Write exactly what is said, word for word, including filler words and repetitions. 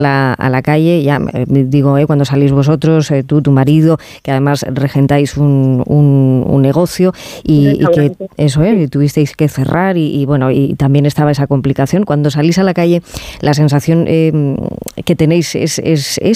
la, a la calle, ya digo, eh, cuando salís vosotros, eh, tú, tu marido, que además regentáis un, un, un negocio y, y que eso es, eh, tuvisteis que cerrar y, y bueno, y también estaba esa complicación. Cuando salís a la calle, la sensación eh, que tenéis es, es